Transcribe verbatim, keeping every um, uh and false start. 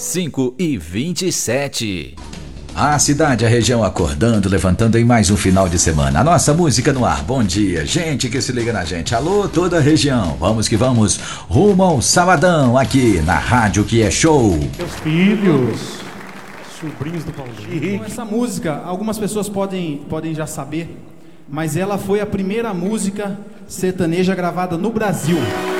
cinco e vinte e sete. A cidade, a região acordando, levantando em mais um final de semana. A nossa música no ar. Bom dia, gente que se liga na gente. Alô, toda a região. Vamos que vamos, rumo ao sabadão aqui na Rádio Que É Show. Meus filhos, sobrinhos do Paulinho. Com essa música, algumas pessoas podem, podem já saber, mas ela foi a primeira música sertaneja gravada no Brasil.